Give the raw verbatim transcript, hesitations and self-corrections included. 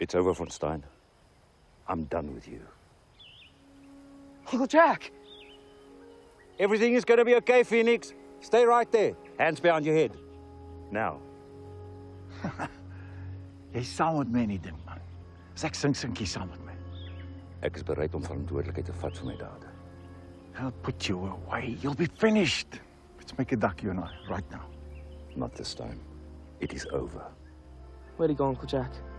It's over, von Stein. I'm done with you. Uncle Jack! Everything is going to be okay, Phoenix. Stay right there. Hands behind your head. Now. Jy is saam met my nie, ding, man. As ek sing, sing jy saam met my. Ek is bereid om verantwoordelikheid te vat vir my dade. I'll put you away. You'll be finished. Let's make a duck, you and I, right now. Not this time. It is over. Where'd he go, Uncle Jack?